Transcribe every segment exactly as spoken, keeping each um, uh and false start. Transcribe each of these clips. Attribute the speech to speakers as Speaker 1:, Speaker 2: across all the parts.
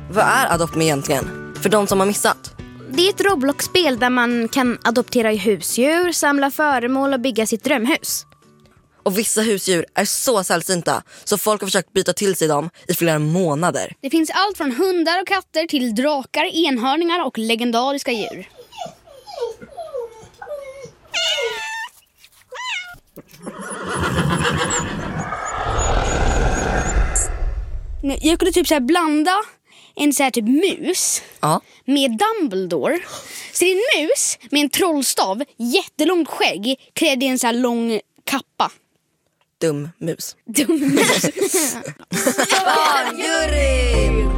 Speaker 1: Vad är Adopt Me egentligen? För de som har missat.
Speaker 2: Det är ett Roblox-spel där man kan adoptera husdjur, samla föremål och bygga sitt drömhus.
Speaker 1: Och vissa husdjur är så sällsynta så folk har försökt byta till sig dem i flera månader.
Speaker 3: Det finns allt från hundar och katter till drakar, enhörningar och legendariska djur. Jag kunde typ så här blanda en så här typ mus
Speaker 1: ja.
Speaker 3: med Dumbledore. Så det är en mus med en trollstav, jättelångt skägg, klädd i en så här lång kappa.
Speaker 1: Dum mus.
Speaker 3: Dum mus.
Speaker 1: Barnjuryn!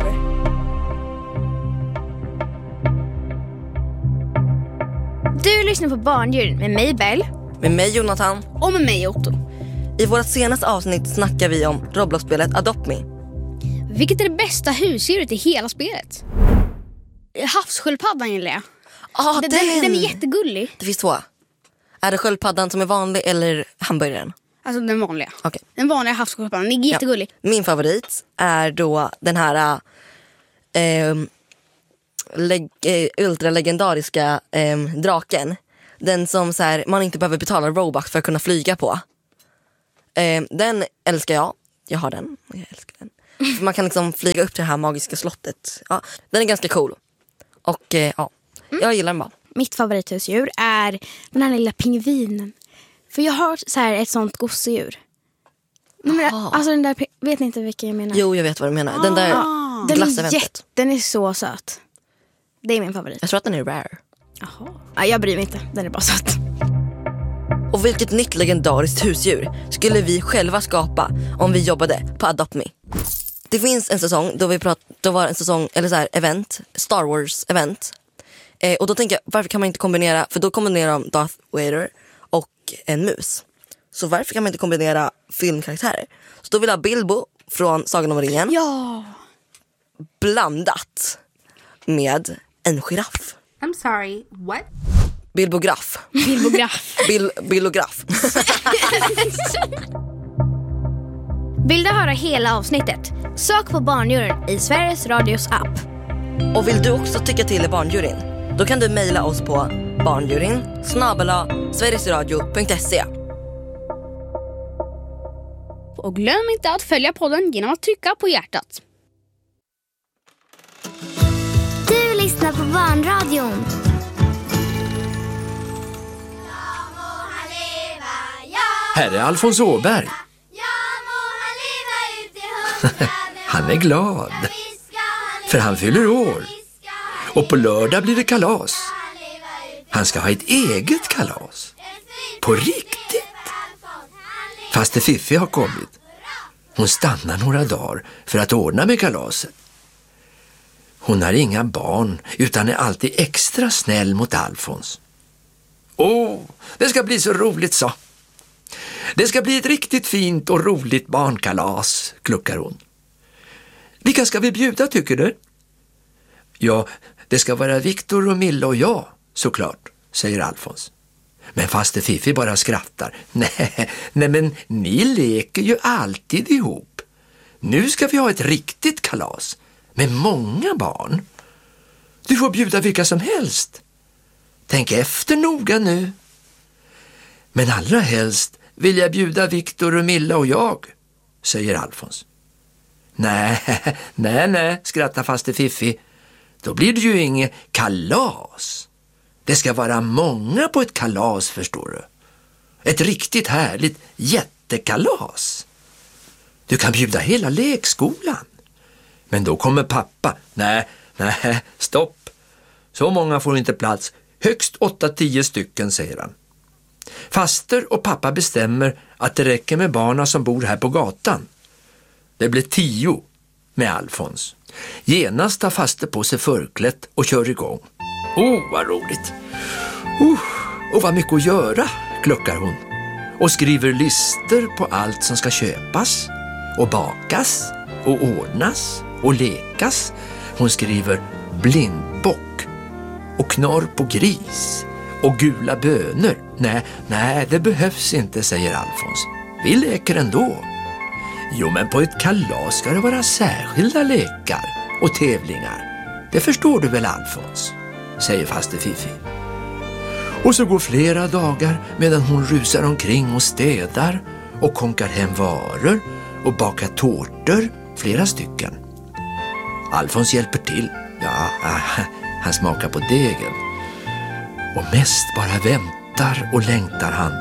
Speaker 2: Du lyssnar på Barnjuryn med mig Bell.
Speaker 1: Med mig Jonathan.
Speaker 3: Och med mig Otto.
Speaker 1: I vårt senaste avsnitt snackar vi om Roblox-spelet Adopt Me.
Speaker 3: Vilket är det bästa husdjuret i hela spelet? Havssköldpaddan gillar jag.
Speaker 1: Ah,
Speaker 3: den,
Speaker 1: den.
Speaker 3: den är jättegullig.
Speaker 1: Det finns två. Är det sköldpaddan som är vanlig eller hamburgaren?
Speaker 3: Alltså den vanliga.
Speaker 1: Okay.
Speaker 3: Den vanliga havssköldpaddan, den är jättegullig.
Speaker 1: Ja. Min favorit är då den här äh, leg- äh, ultralegendariska äh, draken. Den som så här, man inte behöver betala Robux för att kunna flyga på. Äh, den älskar jag. Jag har den. Jag älskar den. För man kan liksom flyga upp till det här magiska slottet. Ja, den är ganska cool. Och äh, ja, jag gillar den bara.
Speaker 2: Mitt favorithusdjur är den här lilla pingvinen. För jag har så här ett sånt gosedjur. Men, alltså den där, vet ni inte vilken jag menar?
Speaker 1: Jo, jag vet vad du menar. Den där
Speaker 2: ah,
Speaker 1: glasseventet.
Speaker 2: Den, den är så söt. Det är min favorit.
Speaker 1: Jag tror att den är rare.
Speaker 2: Jaha. Ja, jag bryr mig inte, den är bara söt.
Speaker 1: Och vilket nytt legendariskt husdjur skulle vi själva skapa om vi jobbade på Adopt Me? Det finns en säsong då vi prat, då var en säsong eller så här event, Star Wars event. Eh, och då tänker jag, varför kan man inte kombinera, för då kombinerar de Darth Vader och en mus. Så varför kan man inte kombinera filmkaraktärer? Så då vill jag ha Bilbo från Sagan om ringen.
Speaker 3: Ja.
Speaker 1: Blandat med en giraff.
Speaker 4: I'm sorry, what?
Speaker 1: Bilbograf.
Speaker 3: Bilbograf.
Speaker 1: Bil, bilograf.
Speaker 2: Vill du höra hela avsnittet? Sök på Barnjuryn i Sveriges Radios app.
Speaker 1: Och vill du också tycka till i Barnjuryn? Då kan du mejla oss på barnjuryn snabel-a sverigesradio punkt se.
Speaker 3: Och glöm inte att följa podden genom att trycka på hjärtat.
Speaker 5: Du lyssnar på Barnradion.
Speaker 6: Här är Alfons Åberg. Han är glad. För han fyller år. Och på lördag blir det kalas. Han ska ha ett eget kalas. På riktigt. Fast det Fiffi har kommit. Hon stannar några dagar för att ordna med kalaset. Hon har inga barn utan är alltid extra snäll mot Alfons. Åh, det ska bli så roligt, så. Det ska bli ett riktigt fint och roligt barnkalas, kluckar hon. Vilka ska vi bjuda, tycker du? Ja, det ska vara Viktor och Milla och jag, såklart, säger Alfons. Men fast det Fiffi bara skrattar. Nej, nej, men ni leker ju alltid ihop. Nu ska vi ha ett riktigt kalas med många barn. Du får bjuda vilka som helst. Tänk efter noga nu. Men allra helst vill jag bjuda Viktor och Milla och jag, säger Alfons. Nej, nej, nej, skrattar faste Fiffi. Då blir det ju inget kalas. Det ska vara många på ett kalas, förstår du. Ett riktigt härligt jättekalas. Du kan bjuda hela lekskolan. Men då kommer pappa. Nej, nej, stopp. Så många får inte plats. Högst åtta, tio stycken, säger han. Faster och pappa bestämmer att det räcker med barnen som bor här på gatan. Det blir tio med Alfons. Genast tar faster på sig förklätt och kör igång. Åh, oh, vad roligt. Oh, och vad mycket att göra, kluckar hon. Och skriver lister på allt som ska köpas och bakas och ordnas och lekas. Hon skriver blindbock och knorr på gris och gula bönor. Nej, nej, det behövs inte, säger Alfons. Vi leker ändå. Jo, men på ett kalas ska det vara särskilda lekar och tävlingar. Det förstår du väl, Alfons, säger faster Fifi. Och så går flera dagar medan hon rusar omkring och städar och konkar hem varor och bakar tårtor, flera stycken. Alfons hjälper till. Ja, han smakar på degen. Och mest bara väntar och längtar han.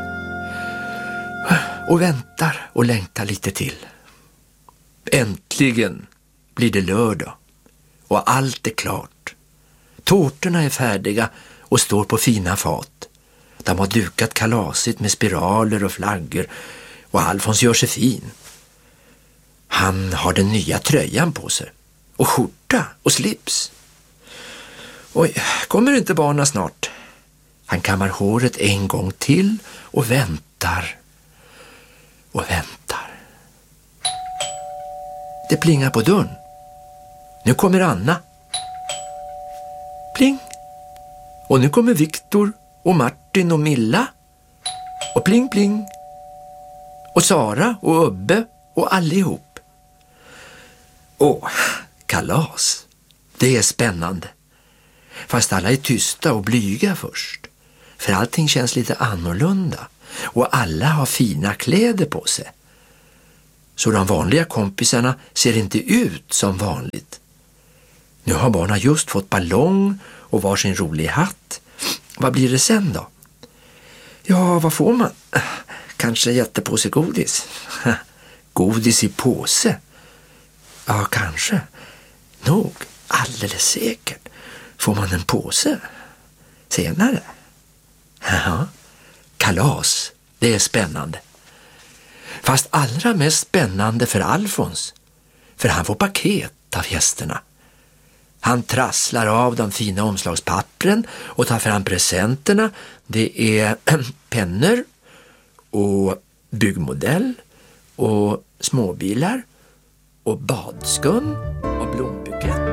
Speaker 6: Och väntar och längtar lite till. Äntligen blir det lördag och allt är klart. Tårtorna är färdiga och står på fina fat. De har dukat kalasigt med spiraler och flaggor och Alfons gör sig fin. Han har den nya tröjan på sig och skjorta och slips. Oj, kommer inte barnen snart? Han kammar håret en gång till och väntar och väntar. Det plingar på dörren. Nu kommer Anna. Pling. Och nu kommer Viktor och Martin och Milla. Och pling pling. Och Sara och Ubbe och allihop. Åh, kalas. Det är spännande. Fast alla är tysta och blyga först. För allting känns lite annorlunda. Och alla har fina kläder på sig. Så de vanliga kompisarna ser inte ut som vanligt. Nu har barnen just fått ballong och varsin rolig hatt. Vad blir det sen då? Ja, vad får man? Kanske jättepåse godis. Godis i påse? Ja, kanske. Nog, alldeles säkert. Får man en påse? Senare? Ja, kalas. Det är spännande. Fast allra mest spännande för Alfons. För han får paket av gästerna. Han trasslar av de fina omslagspappren och tar fram presenterna. Det är pennor och byggmodell och småbilar och badskum